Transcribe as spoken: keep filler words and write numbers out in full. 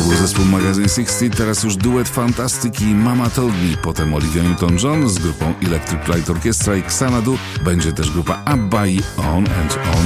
był zespół Magazine sześćdziesiąt, teraz już duet fantastyki Mama Told Me, potem Olivia Newton-John z grupą Electric Light Orchestra i Xanadu, będzie też grupa ABBA i On and On